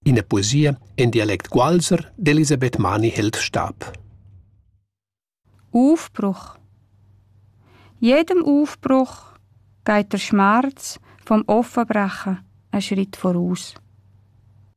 In der Poesie in Dialekt Gualser d'Elisabeth Mani hält Stab. Aufbruch. Jedem Aufbruch geht der Schmerz vom Offenbrechen einen Schritt voraus.